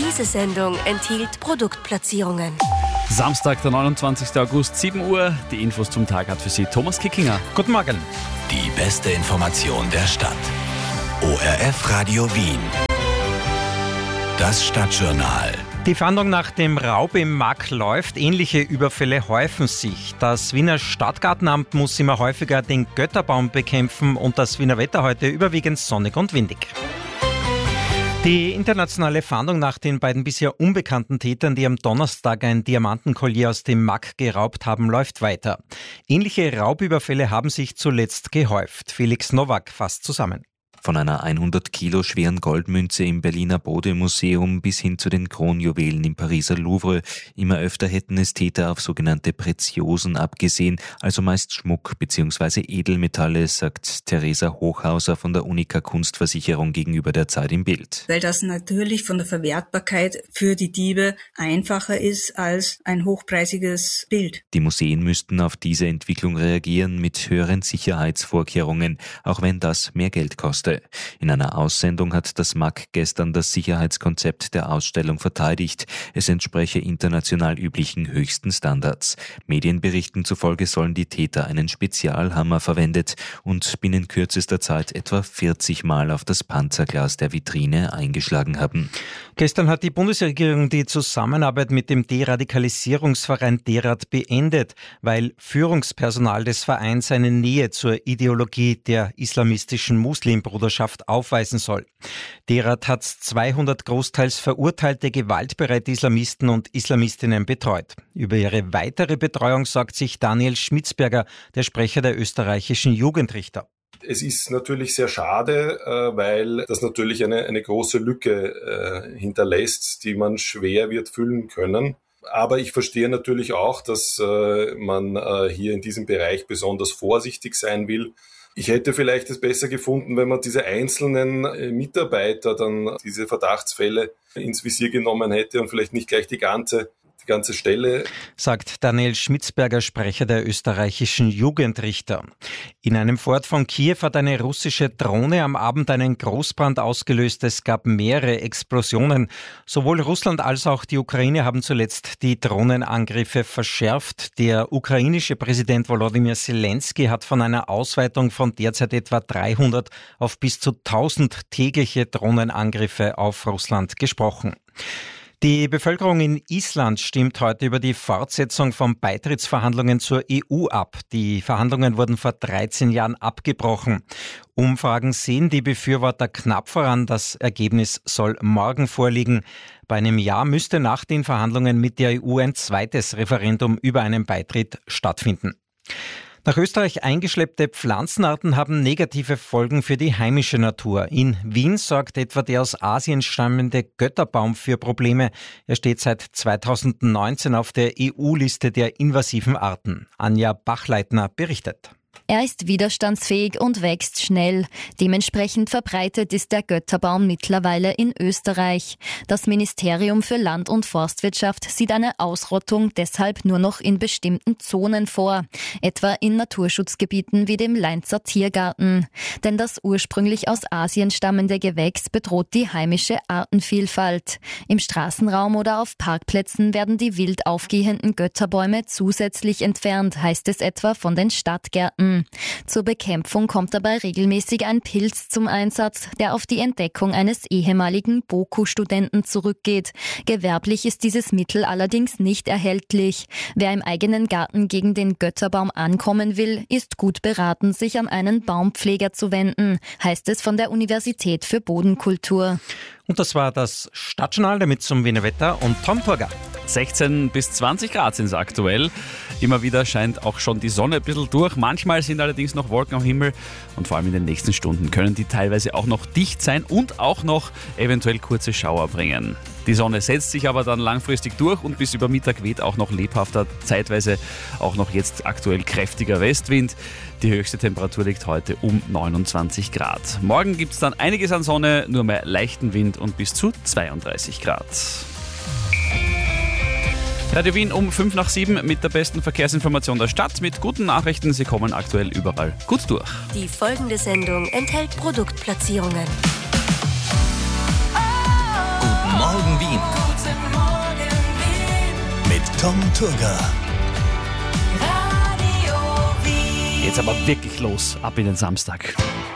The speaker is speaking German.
Diese Sendung enthielt Produktplatzierungen. Samstag, der 29. August, 7 Uhr. Die Infos zum Tag hat für Sie Thomas Kickinger. Guten Morgen. Die beste Information der Stadt. ORF Radio Wien. Das Stadtjournal. Die Fahndung nach dem Raub im Mack läuft. Ähnliche Überfälle häufen sich. Das Wiener Stadtgartenamt muss immer häufiger den Götterbaum bekämpfen und das Wiener Wetter heute überwiegend sonnig und windig. Die internationale Fahndung nach den beiden bisher unbekannten Tätern, die am Donnerstag ein Diamantenkollier aus dem Mack geraubt haben, läuft weiter. Ähnliche Raubüberfälle haben sich zuletzt gehäuft. Felix Nowak fasst zusammen. Von einer 100 Kilo schweren Goldmünze im Berliner Bode-Museum bis hin zu den Kronjuwelen im Pariser Louvre. Immer öfter hätten es Täter auf sogenannte Preziosen abgesehen, also meist Schmuck bzw. Edelmetalle, sagt Theresa Hochhauser von der Unica Kunstversicherung gegenüber der Zeit im Bild. Weil das natürlich von der Verwertbarkeit für die Diebe einfacher ist als ein hochpreisiges Bild. Die Museen müssten auf diese Entwicklung reagieren mit höheren Sicherheitsvorkehrungen, auch wenn das mehr Geld kostet. In einer Aussendung hat das MAK gestern das Sicherheitskonzept der Ausstellung verteidigt. Es entspreche international üblichen höchsten Standards. Medienberichten zufolge sollen die Täter einen Spezialhammer verwendet und binnen kürzester Zeit etwa 40 Mal auf das Panzerglas der Vitrine eingeschlagen haben. Gestern hat die Bundesregierung die Zusammenarbeit mit dem Deradikalisierungsverein DERAD beendet, weil Führungspersonal des Vereins eine Nähe zur Ideologie der islamistischen Muslimbruderschaft aufweisen soll. DERAD hat 200 großteils verurteilte gewaltbereite Islamisten und Islamistinnen betreut. Über ihre weitere Betreuung sagt sich Daniel Schmitzberger, der Sprecher der österreichischen Jugendrichter. Es ist natürlich sehr schade, weil das natürlich eine große Lücke hinterlässt, die man schwer wird füllen können. Aber ich verstehe natürlich auch, dass man hier in diesem Bereich besonders vorsichtig sein will. Ich hätte vielleicht es besser gefunden, wenn man diese einzelnen Mitarbeiter dann diese Verdachtsfälle ins Visier genommen hätte und vielleicht nicht gleich die ganze Stelle. Sagt Daniel Schmitzberger, Sprecher der österreichischen Jugendrichter. In einem Fort von Kiew hat eine russische Drohne am Abend einen Großbrand ausgelöst. Es gab mehrere Explosionen. Sowohl Russland als auch die Ukraine haben zuletzt die Drohnenangriffe verschärft. Der ukrainische Präsident Volodymyr Zelensky hat von einer Ausweitung von derzeit etwa 300 auf bis zu 1000 tägliche Drohnenangriffe auf Russland gesprochen. Die Bevölkerung in Island stimmt heute über die Fortsetzung von Beitrittsverhandlungen zur EU ab. Die Verhandlungen wurden vor 13 Jahren abgebrochen. Umfragen sehen die Befürworter knapp voran. Das Ergebnis soll morgen vorliegen. Bei einem Jahr müsste nach den Verhandlungen mit der EU ein zweites Referendum über einen Beitritt stattfinden. Nach Österreich eingeschleppte Pflanzenarten haben negative Folgen für die heimische Natur. In Wien sorgt etwa der aus Asien stammende Götterbaum für Probleme. Er steht seit 2019 auf der EU-Liste der invasiven Arten. Anja Bachleitner berichtet. Er ist widerstandsfähig und wächst schnell. Dementsprechend verbreitet ist der Götterbaum mittlerweile in Österreich. Das Ministerium für Land- und Forstwirtschaft sieht eine Ausrottung deshalb nur noch in bestimmten Zonen vor, etwa in Naturschutzgebieten wie dem Leinzer Tiergarten. Denn das ursprünglich aus Asien stammende Gewächs bedroht die heimische Artenvielfalt. Im Straßenraum oder auf Parkplätzen werden die wild aufgehenden Götterbäume zusätzlich entfernt, heißt es etwa von den Stadtgärten. Zur Bekämpfung kommt dabei regelmäßig ein Pilz zum Einsatz, der auf die Entdeckung eines ehemaligen BOKU-Studenten zurückgeht. Gewerblich ist dieses Mittel allerdings nicht erhältlich. Wer im eigenen Garten gegen den Götterbaum ankommen will, ist gut beraten, sich an einen Baumpfleger zu wenden, heißt es von der Universität für Bodenkultur. Und das war das Stadtjournal, damit zum Wiener Wetter und Tom Turger. 16 bis 20 Grad sind es aktuell. Immer wieder scheint auch schon die Sonne ein bisschen durch. Manchmal sind allerdings noch Wolken am Himmel und vor allem in den nächsten Stunden können die teilweise auch noch dicht sein und auch noch eventuell kurze Schauer bringen. Die Sonne setzt sich aber dann langfristig durch und bis über Mittag weht auch noch lebhafter, zeitweise auch noch jetzt aktuell kräftiger Westwind. Die höchste Temperatur liegt heute um 29 Grad. Morgen gibt es dann einiges an Sonne, nur mehr leichten Wind und bis zu 32 Grad. Radio Wien um 5 nach 7 mit der besten Verkehrsinformation der Stadt. Mit guten Nachrichten, sie kommen aktuell überall gut durch. Die folgende Sendung enthält Produktplatzierungen. Guten Morgen Wien. Tom Turga. Jetzt aber wirklich los, ab in den Samstag.